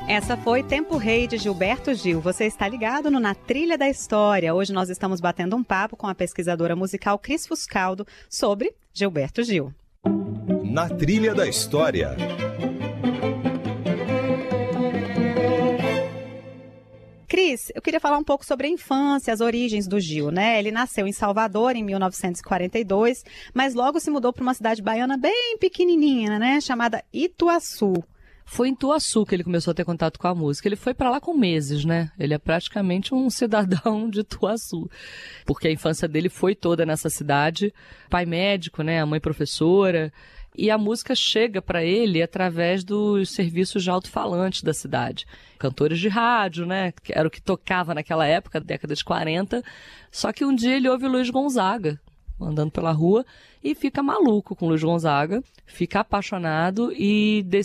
Essa foi Tempo Rei de Gilberto Gil. Você está ligado no Na Trilha da História. Hoje nós estamos batendo um papo com a pesquisadora musical Cris Fuscaldo sobre Gilberto Gil. Na Trilha da História. Cris, eu queria falar um pouco sobre a infância, as origens do Gil, né? Ele nasceu em Salvador em 1942, mas logo se mudou para uma cidade baiana bem pequenininha, né? Chamada Ituaçu. Foi em Ituaçu que ele começou a ter contato com a música. Ele foi para lá com meses, né? Ele é praticamente um cidadão de Ituaçu, porque a infância dele foi toda nessa cidade. Pai médico, né? A mãe professora. E a música chega para ele através dos serviços de alto-falante da cidade. Cantores de rádio, né? Que era o que tocava naquela época, década de 40. Só que um dia ele ouve o Luiz Gonzaga andando pela rua e fica maluco com o Luiz Gonzaga, fica apaixonado e